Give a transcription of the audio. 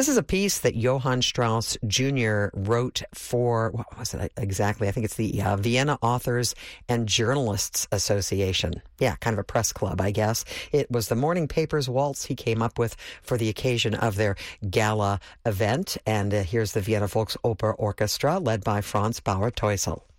This is a piece that Johann Strauss Jr. wrote for, what was it exactly? I think it's the Vienna Authors and Journalists Association. Yeah, kind of a press club, I guess. It was the morning paper's waltz he came up with for the occasion of their gala event. And here's the Vienna Volksoper Orchestra, led by Franz Bauer-Teusel.